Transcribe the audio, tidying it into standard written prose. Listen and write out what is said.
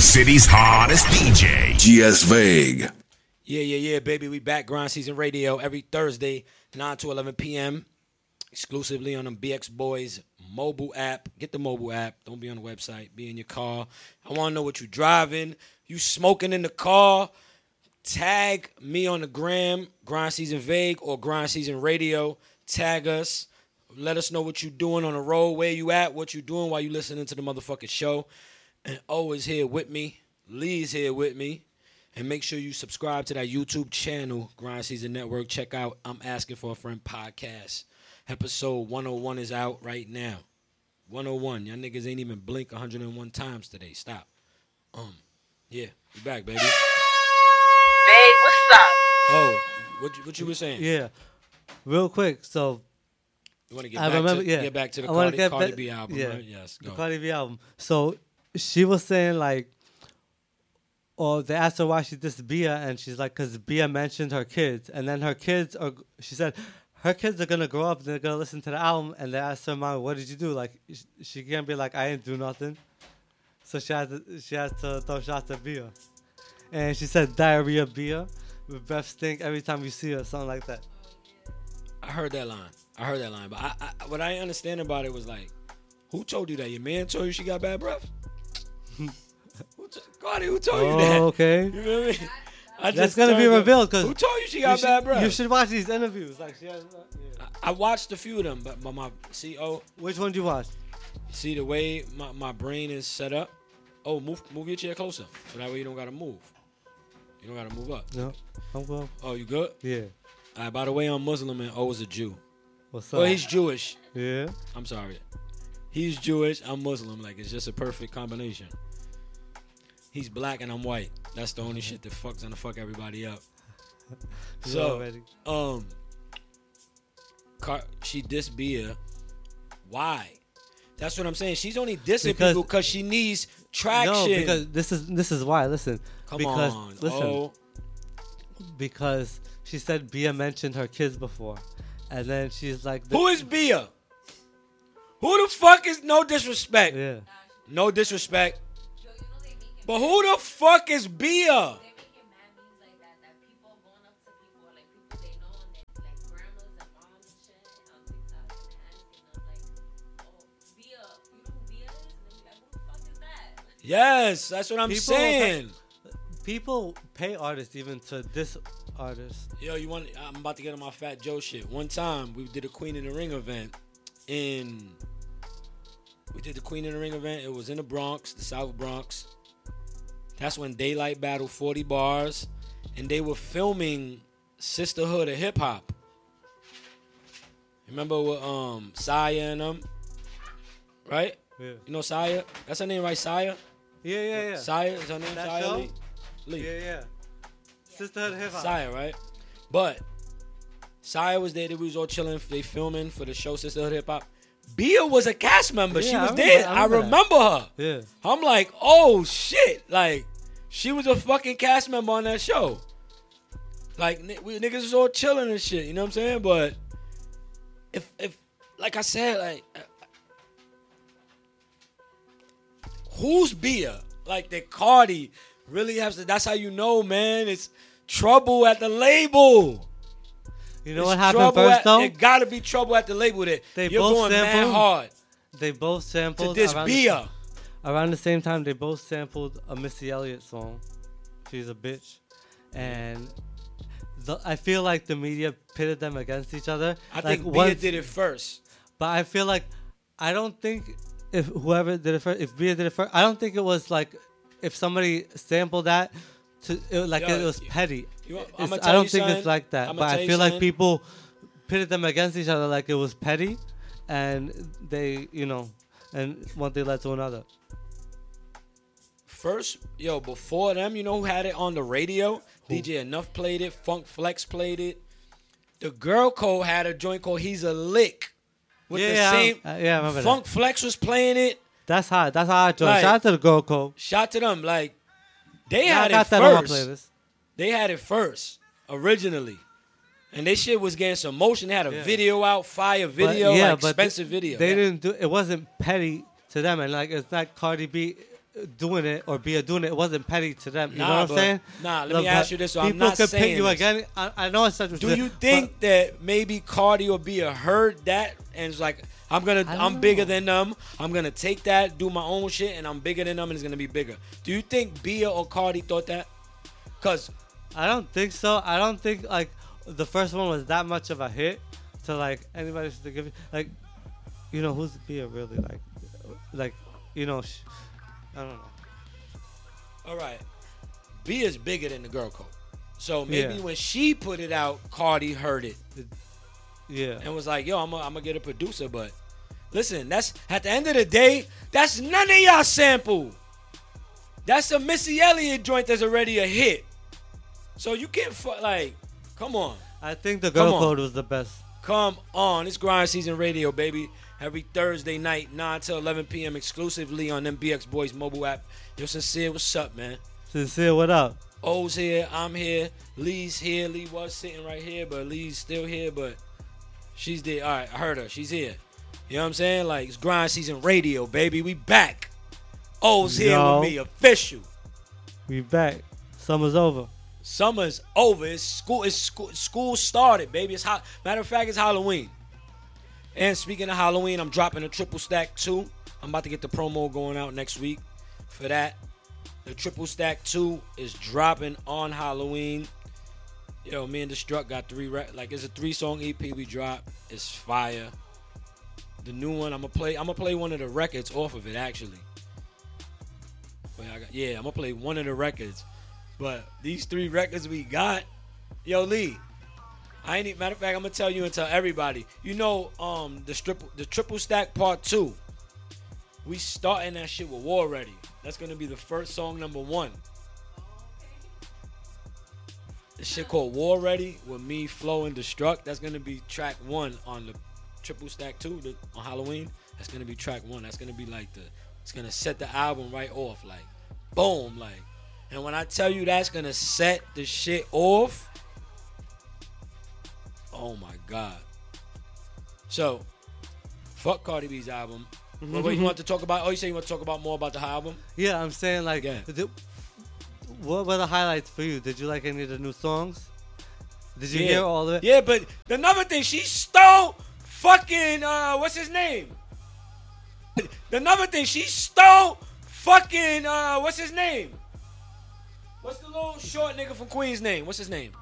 city's hottest DJ, GS Vague. Yeah, baby. We back. Grind Season Radio every Thursday, 9 to 11 p.m. Exclusively on the BX Boys mobile app. Get the mobile app. Don't be on the website. Be in your car. I want to know what you driving. You smoking in the car. Tag me on the gram, Grind Season Vague or Grind Season Radio. Tag us. Let us know what you doing on the road, where you at, what you doing while you listening to the motherfucking show. And O is here with me. Lee's here with me. And make sure you subscribe to that YouTube channel, Grind Season Network. Check out I'm Asking for a Friend podcast. Episode 101 is out right now. 101. Y'all niggas ain't even blink 101 times today. Stop. Yeah, we back, baby. Babe, what's up? Oh, what you were saying? Yeah, real quick. So you want to get back to the Cardi B album, right? Yes, go. The Cardi B album. So she was saying like, or they asked her why she dissed Bia, and she's like, because Bia mentioned her kids, and then her kids are. She said her kids are gonna grow up, and they're gonna listen to the album, and they asked her mom, "What did you do?" Like she can't be like, "I didn't do nothing." So she has to throw shots at Bia. And she said diarrhea Bia with breath stink every time you see her, something like that. I heard that line. But I what I understand about it was like, who told you that? Your man told you she got bad breath? Cardi, who told you that? Okay. You know what I mean? That's gonna be revealed because who told you she got bad breath? You should watch these interviews. Like she has. Yeah. I watched a few of them, but Which one did you watch? See the way my brain is set up. Oh, move your chair closer, so that way you don't gotta move. You don't gotta move up. No, I'm well. Oh, you good? Yeah. All right, by the way, I'm Muslim and O is a Jew. What's up? Well, he's Jewish. Yeah. I'm sorry. He's Jewish. I'm Muslim. Like, it's just a perfect combination. He's black and I'm white. That's the only shit that fucks gonna fuck everybody up. So, she dissed Bia. Why? That's what I'm saying. She's only dissing people because she needs traction. No, because this is why. Listen. Listen. Because she said Bia mentioned her kids before, and then she's like, "Who is Bia? Who the fuck is? No disrespect. Yeah. No disrespect. But who the fuck is Bia? Yes, that's what I'm saying. People pay artists even to diss artists. Yo, I'm about to get on my Fat Joe shit. One time, we did a Queen in the Ring event It was in the Bronx, the South Bronx. That's when Daylight battled 40 Bars, and they were filming Sisterhood of Hip Hop. Remember with Saya and them? Right? Yeah. You know Saya? That's her name, right? Saya? Yeah. Saya is her name? That Saya show? Lee? Yeah. Sisterhood of Hip Hop. Saya, right? But Saya was there. They was all chilling. They filming for the show Sisterhood of Hip Hop. Bia was a cast member. Yeah, she was there. I remember her. Yeah. I'm like, oh shit. Like, she was a fucking cast member on that show. Like, we niggas was all chilling and shit. You know what I'm saying? But if like I said, like, who's Bia? Like, that Cardi really has to. That's how you know, man. It's trouble at the label. You know what happened first, though? It gotta be trouble at the label. That you're going mad hard. They both sampled. To this Bia. Around the same time, they both sampled a Missy Elliott song. She's a bitch. And I feel like the media pitted them against each other. I think Bia did it first. But I feel like, I don't think if whoever did it first, if Bia did it first, I don't think it was like, if somebody sampled that, it was petty. I don't think it's like that. But I feel like people pitted them against each other like it was petty. And they, and one thing led to another. First, before them, you know who had it on the radio? Who? DJ Enough played it. Funk Flex played it. The Girl Code had a joint called He's a Lick. With the same. I remember Funk that. Flex was playing it. That's how I joined. Shout out to the Girl Code. Shout to them. Like, they had it first. That on my playlist. They had it first, originally. And they shit was getting some motion. They had a video out, fire video, expensive video. They didn't do it. Wasn't petty to them. And like, it's not Cardi B doing it or Bia doing it, it wasn't petty to them. You know what I'm but- saying? Nah, let me ask you this. So I'm people not can pick saying you this. again. I know it's such a Do you think that maybe Cardi or Bia heard that and it's like, I'm don't bigger know. than them. I'm gonna take that, do my own shit, and I'm bigger than them, and it's gonna be bigger. Do you think Bia or Cardi thought that? Cause I don't think so. I don't think like the first one was that much of a hit to like anybody to give it. Like, you know, who's Bia really like, you know, I don't know. all right, Bia's bigger than the girl code. So maybe Yeah. when she put it out, Cardi heard it Yeah. and was like, "Yo, I'm gonna get a producer." But listen, that's at the end of the day, that's none of y'all sample. That's a Missy Elliott joint that's already a hit. So you can't like, come on, I think the Come girl on. code was the best. come on. It's Grind Season Radio, baby. Every Thursday night, 9 to 11 p.m. exclusively on MBX Boys mobile app. Yo, Sincere, what's up, man? Sincere, what up? O's here, I'm here, Lee's here. Lee was sitting right here, but Lee's still here, but she's there. All right, I heard her. She's here. You know what I'm saying? Like, it's Grind Season Radio, baby. We back. O's here Yo. with me, official. We back. Summer's over. Summer's over. It's school started, baby. It's hot. Matter of fact, it's Halloween. And speaking of Halloween, I'm dropping a triple stack 2. I'm about to get the promo going out next week for that. The triple stack 2 is dropping on Halloween. Yo, me and Destruct got 3 it's a 3-song EP we dropped. It's fire. The new one, I'm gonna play one of the records off of it actually. I'm gonna play one of the records. But these 3 records we got, yo Lee, matter of fact, I'm gonna tell you and tell everybody. You know, the triple stack part 2. We starting that shit with War Ready. That's gonna be the first song number 1. This shit called War Ready with me, Flow, and Destruct. That's gonna be track 1 on the triple stack 2 on Halloween. That's gonna be track 1. That's gonna be like it's gonna set the album right off, like boom, like. And when I tell you that's gonna set the shit off, oh my god. So, fuck Cardi B's album. What you want to talk about? Oh, you say you want to talk about more about the album? Yeah, I'm saying like, Yeah. what were the highlights for you? Did you like any of the new songs? Did you hear all of it? Yeah, but another thing, she stole fucking what's his name? Another thing, she stole fucking what's his name? What's the little short nigga from Queens name? What's his name?